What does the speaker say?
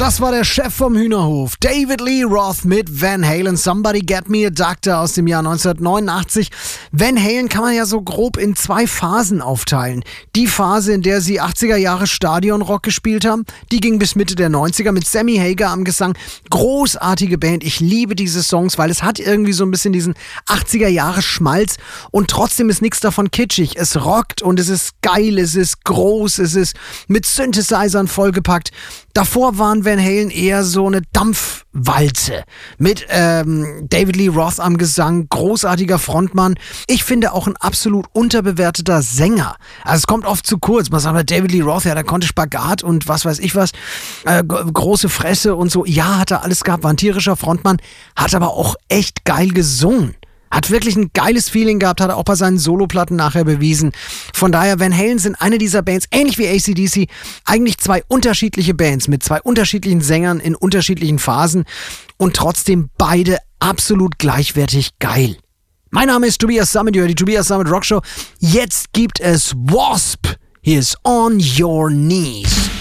Das war der Chef vom Hühnerhof, David Lee Roth mit Van Halen, Somebody Get Me a Doctor aus dem Jahr 1989. Van Halen kann man ja so grob in 2 Phasen aufteilen. Die Phase, in der sie 80er Jahre Stadionrock gespielt haben, die ging bis Mitte der 90er mit Sammy Hagar am Gesang. Großartige Band, ich liebe diese Songs, weil es hat irgendwie so ein bisschen diesen 80er Jahre Schmalz und trotzdem ist nichts davon kitschig. Es rockt und es ist geil, es ist groß, es ist mit Synthesizern vollgepackt. Davor waren Van Halen eher so eine Dampfwalze mit David Lee Roth am Gesang, großartiger Frontmann. Ich finde auch ein absolut unterbewerteter Sänger. Also es kommt oft zu kurz. Man sagt, David Lee Roth, ja, der konnte Spagat und was weiß ich was, große Fresse und so. Ja, hat er alles gehabt, war ein tierischer Frontmann, hat aber auch echt geil gesungen. Hat wirklich ein geiles Feeling gehabt, hat er auch bei seinen Soloplatten nachher bewiesen. Von daher, Van Halen sind eine dieser Bands, ähnlich wie AC/DC, eigentlich 2 unterschiedliche Bands mit 2 unterschiedlichen Sängern in unterschiedlichen Phasen und trotzdem beide absolut gleichwertig geil. Mein Name ist Tobias Sammet, ihr hört die Tobias Sammet Rockshow. Jetzt gibt es Wasp. Hier ist On Your Knees.